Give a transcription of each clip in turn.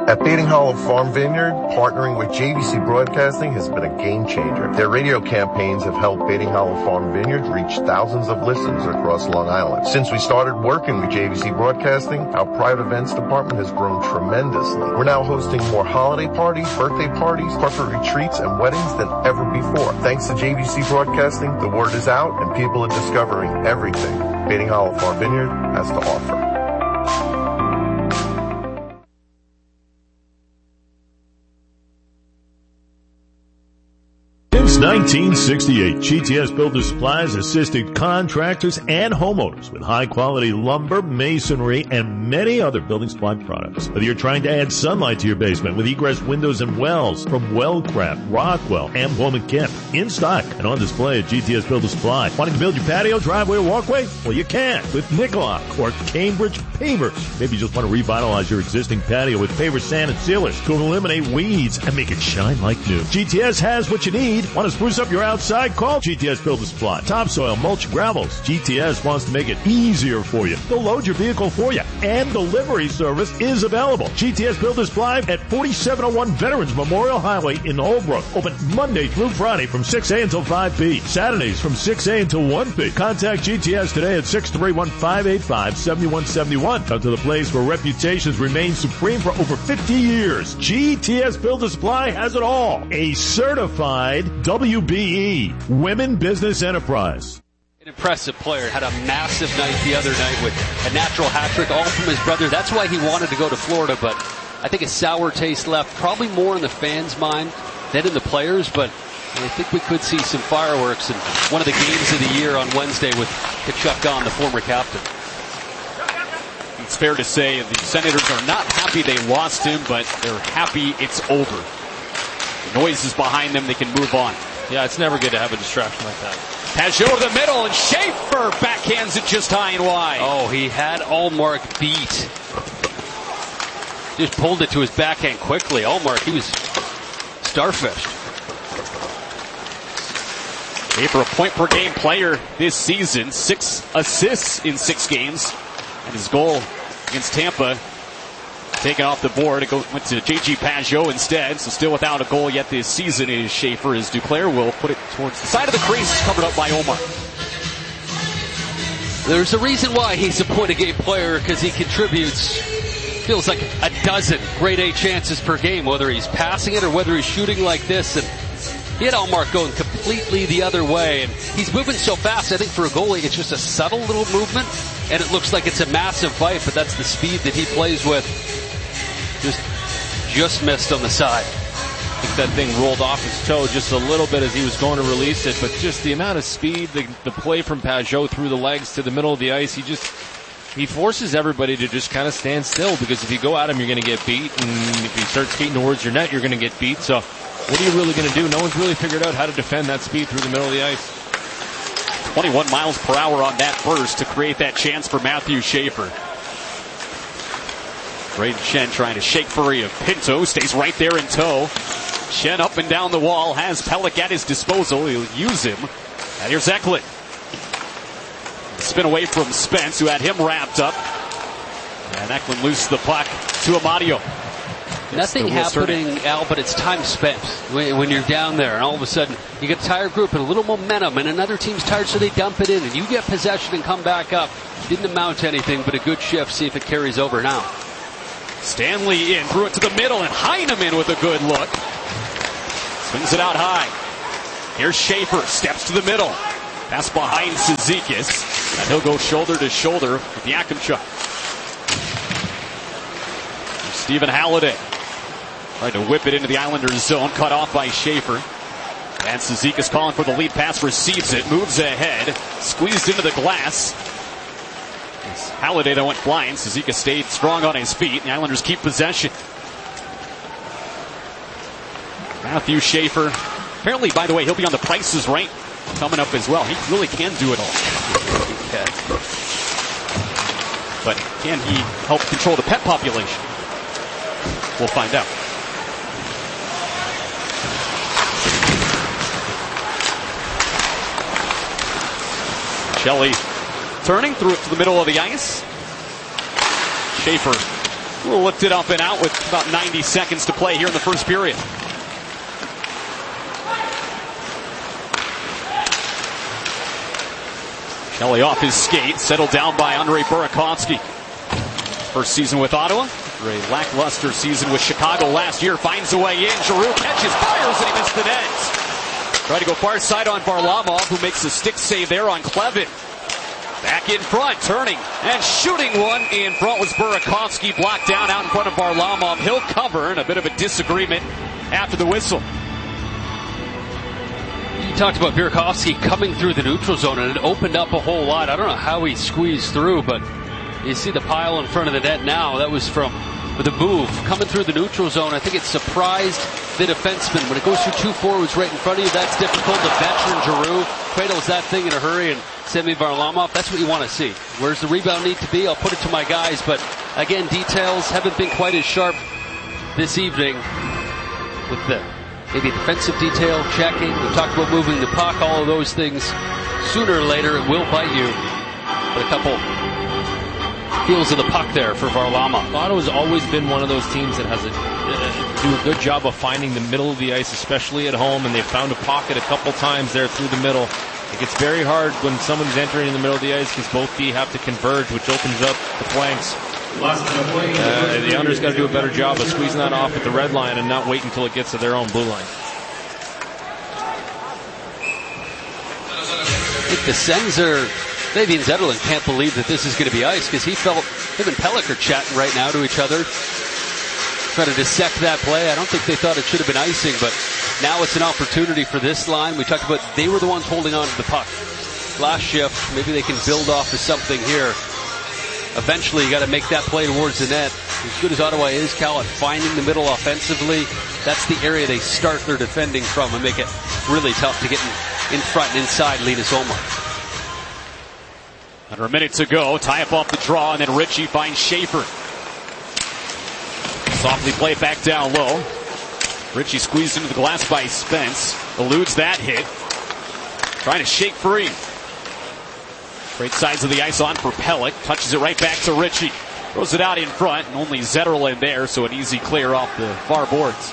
At Bating Hollow Farm Vineyard, partnering with JVC Broadcasting has been a game changer. Their radio campaigns have helped Bating Hollow Farm Vineyard reach thousands of listeners across Long Island. Since we started working with JVC Broadcasting, our private events department has grown tremendously. We're now hosting more holiday parties, birthday parties, corporate retreats, and weddings than ever before. Thanks to JVC Broadcasting, the word is out and people are discovering everything Bating Hollow Farm Vineyard has to offer. Since 1968, GTS Builder Supply has assisted contractors and homeowners with high-quality lumber, masonry, and many other building supply products. Whether you're trying to add sunlight to your basement with egress windows and wells from Wellcraft, Rockwell, and Bowman Kemp, in stock and on display at GTS Builder Supply. Wanting to build your patio, driveway, or walkway? Well, you can with Nicolak or Cambridge Pavers. Maybe you just want to revitalize your existing patio with paver, sand, and sealers to eliminate weeds and make it shine like new. GTS has what you need. Want to spruce up your outside? Call GTS Builder Supply. Topsoil, mulch, gravels. GTS wants to make it easier for you. They'll load your vehicle for you, and delivery service is available. GTS Builder Supply at 4701 Veterans Memorial Highway in Holbrook. Open Monday through Friday from 6 a until 5 p. Saturdays from 6 a until 1 p. Contact GTS today at 631-585-7171. Come to the place where reputations remain supreme for over 50 years. GTS Builder Supply has it all. A certified WBE, Women Business Enterprise. An impressive player. Had a massive night the other night with a natural hat trick, all from his brother. That's why he wanted to go to Florida, but I think a sour taste left, probably more in the fans' mind than in the players, but I think we could see some fireworks in one of the games of the year on Wednesday with Kachuk Gahn, the former captain. It's fair to say the Senators are not happy they lost him, but they're happy it's over. The noise is behind them. They can move on. Yeah, it's never good to have a distraction like that. Pajot to the middle, and Schaefer backhands it just high and wide. Oh, he had Allmark beat. Just pulled it to his backhand quickly. Allmark, he was starfished. Schaefer, a point-per-game player this season. 6 assists in 6 games. And his goal against Tampa taken off the board. It went to J.G. Pajot instead, so still without a goal yet this season is Schaefer, as Duclair will put it towards the side of the crease, covered up by Omar. There's a reason why he's a point-a-game player, because he contributes, feels like a dozen grade A chances per game, whether he's passing it or whether he's shooting like this. And he had Allmark going completely the other way, and he's moving so fast. I think for a goalie, it's just a subtle little movement, and it looks like it's a massive fight, but that's the speed that he plays with. Just missed on the side. I think that thing rolled off his toe just a little bit as he was going to release it, but just the amount of speed, the play from Pajot through the legs to the middle of the ice, he forces everybody to just kind of stand still, because if you go at him, you're going to get beat, and if you start skating towards your net, you're going to get beat. So what are you really going to do? No one's really figured out how to defend that speed through the middle of the ice. 21 miles per hour on that burst to create that chance for Matthew Schaefer. Braden Shen trying to shake free of Pinto. Stays right there in tow. Shen up and down the wall. Has Pelech at his disposal. He'll use him. And here's Eklund. Spin away from Spence, who had him wrapped up. And Eklund loses the puck to Amadio. Nothing happening, Al, but it's time spent when you're down there. And all of a sudden, you get a tired group and a little momentum, and another team's tired, so they dump it in. And you get possession and come back up. Didn't amount to anything, but a good shift. See if it carries over now. Stanley in, threw it to the middle, and Heineman with a good look. Swings it out high. Here's Schaefer, steps to the middle. Pass behind Cizikas, and he'll go shoulder to shoulder with Yakimchuk. Stephen Halliday tried to whip it into the Islanders' zone, cut off by Schaefer. And Cizikas calling for the lead pass, receives it, moves ahead, squeezed into the glass. Halliday that went flying. Cizikas stayed strong on his feet. The Islanders keep possession. Matthew Schaefer. Apparently, by the way, he'll be on the Price is Right coming up as well. He really can do it all. But can he help control the pet population? We'll find out. Shelley turning, threw it to the middle of the ice. Schaefer We'll lift it up and out with about 90 seconds to play here in the first period. Kelly off his skate, settled down by Andre Burakovsky. First season with Ottawa, after a lackluster season with Chicago last year, finds a way in. Giroux catches, fires, and he missed the net. Try to go far side on Varlamov, who makes a stick save there on Clevin. Back in front, turning and shooting one in front was Burakovsky, blocked down out in front of Varlamov. He'll cover, and a bit of a disagreement after the whistle. You talked about Burakovsky coming through the neutral zone, and it opened up a whole lot. I don't know how he squeezed through, but you see the pile in front of the net now. That was from the move. Coming through the neutral zone, I think it surprised the defenseman. When it goes through two forwards right in front of you, that's difficult. The veteran Giroux cradles that thing in a hurry, and Semyon Varlamov, that's what you want to see. Where's the rebound need to be? I'll put it to my guys, but again, details haven't been quite as sharp this evening with the maybe defensive detail, checking. We talked about moving the puck, all of those things. Sooner or later, it will bite you. But a couple feels of the puck there for Varlamov. Ottawa's always been one of those teams that has do a good job of finding the middle of the ice, especially at home, and they've found a pocket a couple times there through the middle. It gets very hard when someone's entering in the middle of the ice because both D have to converge, which opens up the flanks. The Islanders got to do a better job of squeezing that off at the red line and not wait until it gets to their own blue line. I think the Sens are... Fabian Zetterlund can't believe that this is going to be ice because he felt him and Pelech are chatting right now to each other, trying to dissect that play. I don't think they thought it should have been icing, but now it's an opportunity for this line. We talked about they were the ones holding on to the puck last shift. Maybe they can build off of something here. Eventually, you got to make that play towards the net. As good as Ottawa is, Cal, at finding the middle offensively, that's the area they start their defending from and make it really tough to get in front and inside Linus Ullmark. Under a minute to go, tie up off the draw, and then Ritchie finds Schaefer. Softly played back down low. Ritchie squeezed into the glass by Spence. Eludes that hit. Trying to shake free. Great sides of the ice on for Pelech. Touches it right back to Ritchie. Throws it out in front, and only Zetterlund there, so an easy clear off the far boards.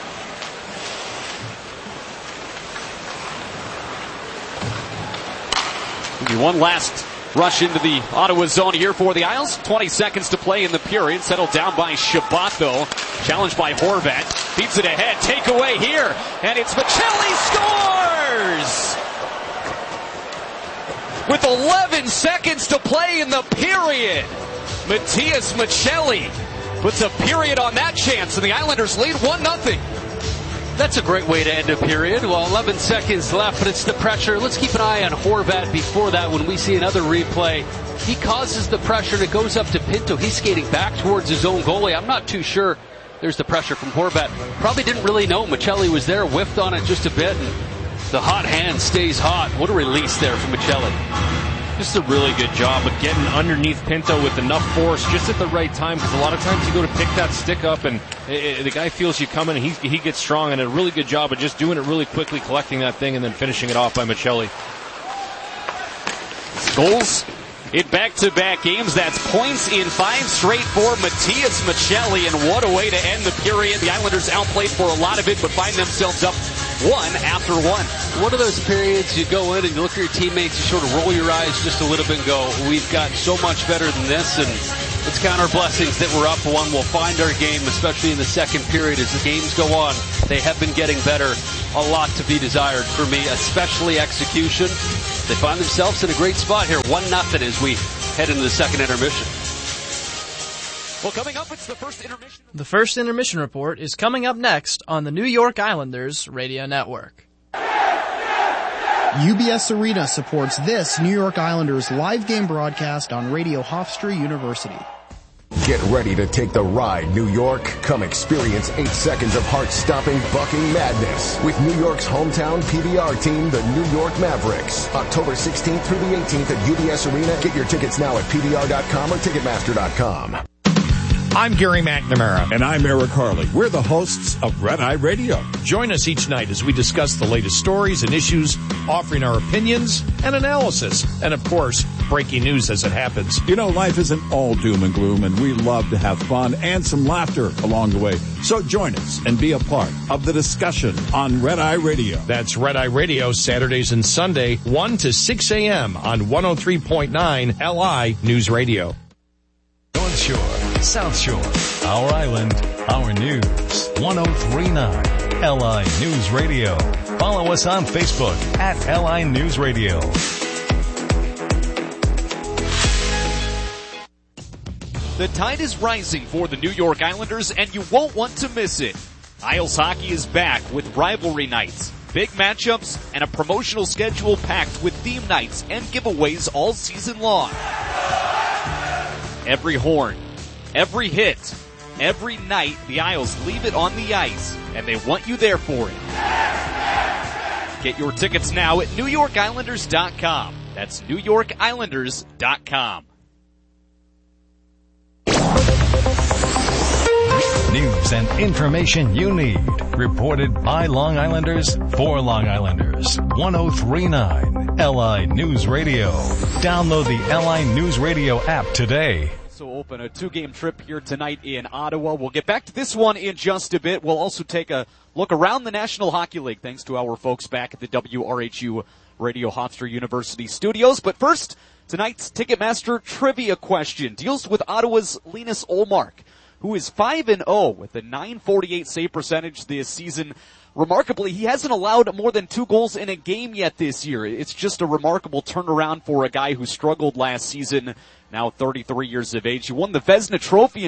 Maybe one last rush into the Ottawa zone here for the Isles. 20 seconds to play in the period. Settled down by Shabbat, though. Challenged by Horvat. Feeds it ahead. Takeaway here. And it's Maccelli scores! With 11 seconds to play in the period. Matias Maccelli puts a period on that chance, and the Islanders lead 1-0. That's a great way to end a period. Well, 11 seconds left, but it's the pressure. Let's keep an eye on Horvat before that when we see another replay. He causes the pressure, and it goes up to Pinto. He's skating back towards his own goalie. I'm not too sure. There's the pressure from Horvat. Probably didn't really know Maccelli was there, whiffed on it just a bit, and the hot hand stays hot. What a release there from Maccelli. Just a really good job of getting underneath Pinto with enough force just at the right time, because a lot of times you go to pick that stick up and the guy feels you coming and he gets strong, and a really good job of just doing it really quickly, collecting that thing and then finishing it off by Maccelli. Goals in back-to-back games. That's points in 5 straight for Matias Maccelli, and what a way to end the period. The Islanders outplayed for a lot of it, but find themselves up one after one. One of those periods you go in and you look at your teammates, you sort of roll your eyes just a little bit and go, we've got so much better than this, and let's count our blessings that we're up one. We'll find our game, especially in the second period as the games go on. They have been getting better. A lot to be desired for me, especially execution. They find themselves in a great spot here, 1-0 as we head into the second intermission. Well, coming up, it's the first intermission. The first intermission report is coming up next on the New York Islanders Radio Network. UBS Arena supports this New York Islanders live game broadcast on Radio Hofstra University. Get ready to take the ride, New York. Come experience 8 seconds of heart-stopping, bucking madness with New York's hometown PBR team, the New York Mavericks. October 16th through the 18th at UBS Arena. Get your tickets now at PBR.com or Ticketmaster.com. I'm Gary McNamara. And I'm Eric Harley. We're the hosts of Red Eye Radio. Join us each night as we discuss the latest stories and issues, offering our opinions and analysis. And of course, breaking news as it happens. You know, life isn't all doom and gloom, and we love to have fun and some laughter along the way. So join us and be a part of the discussion on Red Eye Radio. That's Red Eye Radio, Saturdays and Sunday, 1 to 6 a.m. on 103.9 LI News Radio. North Shore, South Shore, our island, our news. 103.9 LI News Radio. Follow us on Facebook at LI News Radio. The tide is rising for the New York Islanders, and you won't want to miss it. Isles Hockey is back with rivalry nights, big matchups, and a promotional schedule packed with theme nights and giveaways all season long. Every horn, every hit, every night, the Isles leave it on the ice, and they want you there for it. Get your tickets now at NewYorkIslanders.com. That's NewYorkIslanders.com. News and information you need. Reported by Long Islanders for Long Islanders. 103.9 LI News Radio. Download the LI News Radio app today. So open a 2-game trip here tonight in Ottawa. We'll get back to this one in just a bit. We'll also take a look around the National Hockey League thanks to our folks back at the WRHU Radio Hofstra University studios. But first, tonight's Ticketmaster trivia question deals with Ottawa's Linus Ullmark, who is 5-0 with a .948 save percentage this season. Remarkably, he hasn't allowed more than 2 goals in a game yet this year. It's just a remarkable turnaround for a guy who struggled last season, now 33 years of age. He won the Vezina Trophy in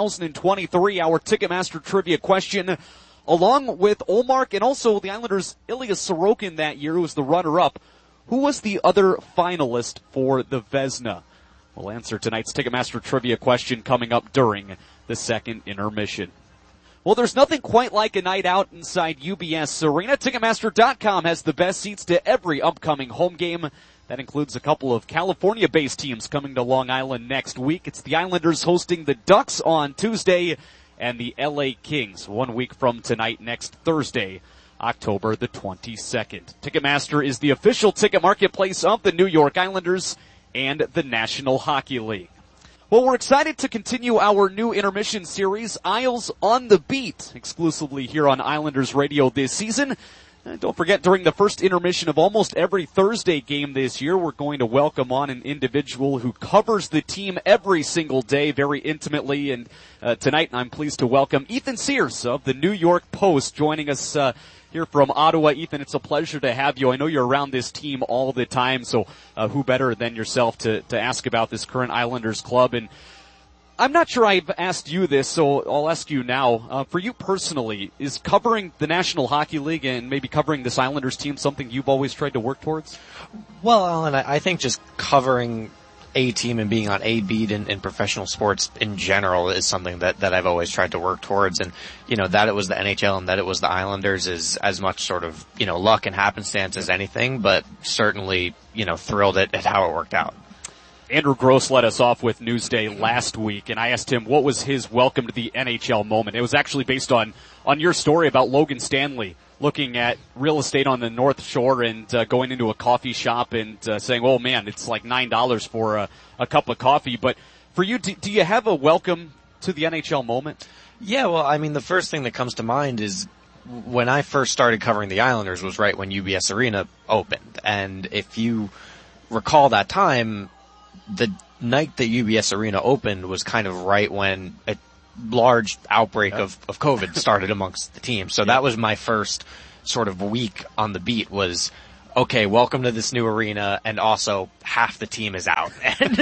2023, our Ticketmaster trivia question, along with Ullmark and also the Islanders' Ilya Sorokin that year, who was the runner-up. Who was the other finalist for the Vezina? We'll answer tonight's Ticketmaster trivia question coming up during the second intermission. Well, there's nothing quite like a night out inside UBS Arena. Ticketmaster.com has the best seats to every upcoming home game. That includes a couple of California-based teams coming to Long Island next week. It's the Islanders hosting the Ducks on Tuesday and the LA Kings 1 week from tonight, next Thursday, October the 22nd. Ticketmaster is the official ticket marketplace of the New York Islanders and the National Hockey League. Well, we're excited to continue our new intermission series, Isles on the Beat, exclusively here on Islanders Radio this season. And don't forget, during the first intermission of almost every Thursday game this year, we're going to welcome on an individual who covers the team every single day very intimately. And tonight, I'm pleased to welcome Ethan Sears of the New York Post joining us here from Ottawa. Ethan, it's a pleasure to have you. I know you're around this team all the time, so who better than yourself to ask about this current Islanders club? And I'm not sure I've asked you this, so I'll ask you now. For you personally, is covering the National Hockey League and maybe covering this Islanders team something you've always tried to work towards? Well, Alan, I think just covering a team and being on a beat in professional sports in general is something that I've always tried to work towards. And, you know, that it was the NHL and that it was the Islanders is as much sort of, you know, luck and happenstance as anything, but certainly, you know, thrilled at how it worked out. Andrew Gross led us off with Newsday last week, and I asked him what was his welcome to the NHL moment. It was actually based on your story about Logan Stanley looking at real estate on the North Shore and going into a coffee shop and saying, oh man, it's like $9 for a cup of coffee. But for you, do you have a welcome to the NHL moment? Yeah, well, I mean, the first thing that comes to mind is when I first started covering the Islanders was right when UBS Arena opened. And if you recall that time, the night that UBS Arena opened was kind of right when a large outbreak of COVID started amongst the team. So that was my first sort of week on the beat was, okay, welcome to this new arena, and also half the team is out. And,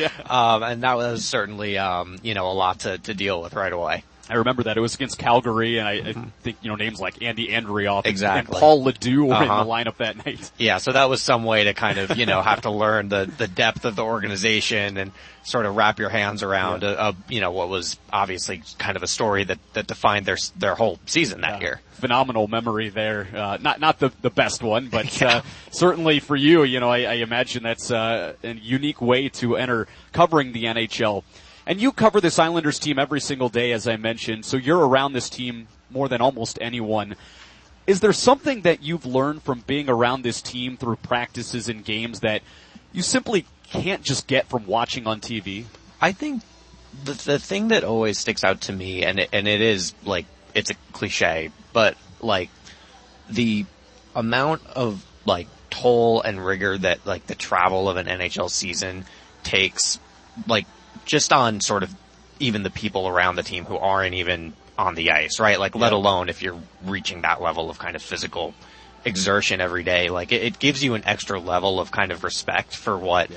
and that was certainly, you know, a lot to deal with right away. I remember that. It was against Calgary, and I think, you know, names like Andy Andrioff exactly. and Paul Ledoux were in the lineup that night. Yeah, so that was some way to kind of, you know, have to learn the depth of the organization and sort of wrap your hands around, you know, what was obviously kind of a story that defined their whole season that year. Phenomenal memory there. Not the best one, but certainly for you, you know, I imagine that's a unique way to enter covering the NHL. And you cover this Islanders team every single day, as I mentioned, so you're around this team more than almost anyone. Is there something that you've learned from being around this team through practices and games that you simply can't just get from watching on TV? I think the thing that always sticks out to me, and it is like, it's a cliche, but like the amount of like toll and rigor that like the travel of an NHL season takes, like just on sort of even the people around the team who aren't even on the ice, right? Like, let alone if you're reaching that level of kind of physical exertion every day, like it gives you an extra level of kind of respect for what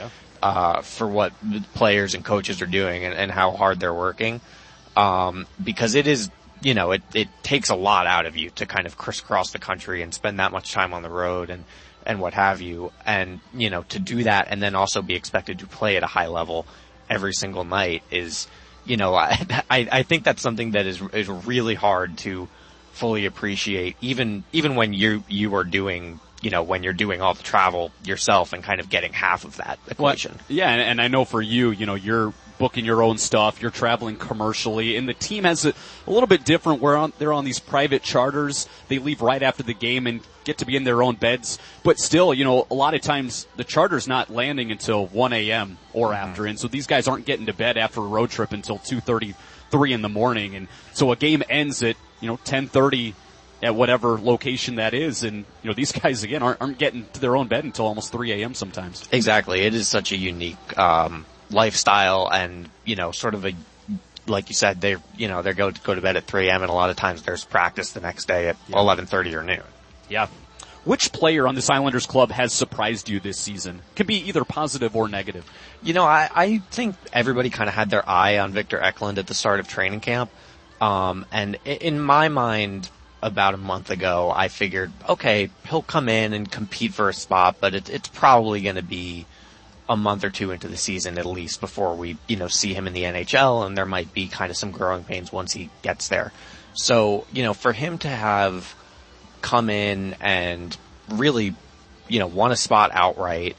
players and coaches are doing and how hard they're working. Because it is, you know, it takes a lot out of you to kind of crisscross the country and spend that much time on the road and what have you. And, you know, to do that and then also be expected to play at a high level every single night is, you know, I think that's something that is really hard to fully appreciate, even when you are doing, you know, when you're doing all the travel yourself and kind of getting half of that equation. Well, yeah, and I know for you, you know, you're booking your own stuff, you're traveling commercially, and the team has a little bit different where they're on these private charters. They leave right after the game and get to be in their own beds. But still, you know, a lot of times the charter's not landing until 1 a.m. or after, and so these guys aren't getting to bed after a road trip until 2:33 in the morning. And so a game ends at, you know, 10:30 at whatever location that is, and, you know, these guys, again, aren't getting to their own bed until almost 3 a.m. sometimes. Exactly. It is such a unique lifestyle, and, you know, sort of a, like you said, they go to bed at 3 a.m. and a lot of times there's practice the next day at 11:30 or noon. Yeah. Which player on this Islanders club has surprised you this season? Can be either positive or negative. You know, I think everybody kind of had their eye on Victor Eklund at the start of training camp. And in my mind, about a month ago, I figured, okay, he'll come in and compete for a spot, but it's probably going to be a month or two into the season at least before we, you know, see him in the NHL, and there might be kind of some growing pains once he gets there. So, you know, for him to have come in and really, you know, won a spot outright,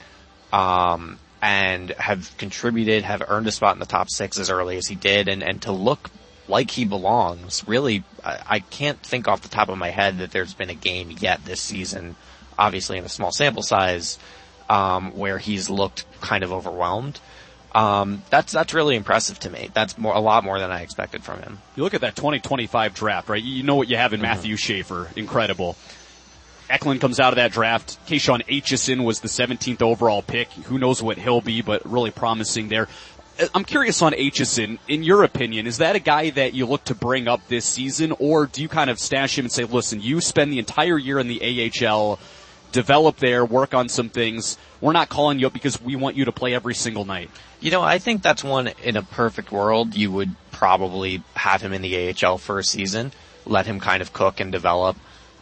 and have contributed, have earned a spot in the top 6 as early as he did, and to look like he belongs, really, I can't think off the top of my head that there's been a game yet this season, obviously in a small sample size, where he's looked kind of overwhelmed. That's really impressive to me. That's a lot more than I expected from him. You look at that 2025 draft, right? You know what you have in Matthew Schaefer. Incredible. Eklund comes out of that draft. Keyshawn Aitchison was the 17th overall pick. Who knows what he'll be, but really promising there. I'm curious on Aitchison. In your opinion, is that a guy that you look to bring up this season, or do you kind of stash him and say, listen, you spend the entire year in the AHL, develop there, work on some things. We're not calling you up because we want you to play every single night. You know, I think that's one, in a perfect world, you would probably have him in the AHL for a season, let him kind of cook and develop.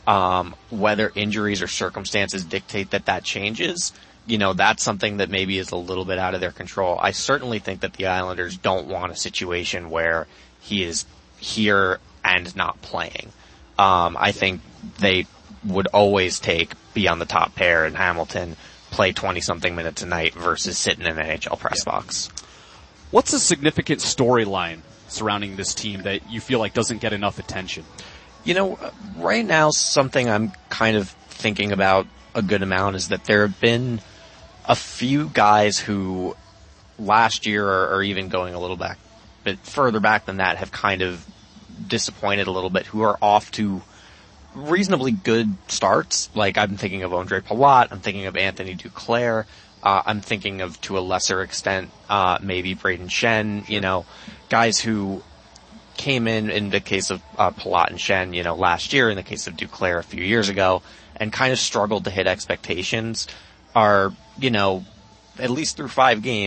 Whether injuries or circumstances dictate that changes, you know, that's something that maybe is a little bit out of their control. I certainly think that the Islanders don't want a situation where he is here and not playing. I think they would always take be on the top pair in Hamilton, play 20-something minutes a night versus sit in an NHL press box. What's a significant storyline surrounding this team that you feel like doesn't get enough attention? You know, right now, something I'm kind of thinking about a good amount is that there have been a few guys who last year or even going a little bit further back than that have kind of disappointed a little bit, who are off to reasonably good starts. Like, I'm thinking of Ondrej Palat, I'm thinking of Anthony Duclair, I'm thinking of, to a lesser extent, maybe Braden Shen, you know, guys who came in the case of Palat and Shen, you know, last year, in the case of Duclair a few years ago, and kind of struggled to hit expectations, are, you know, at least through 5 games,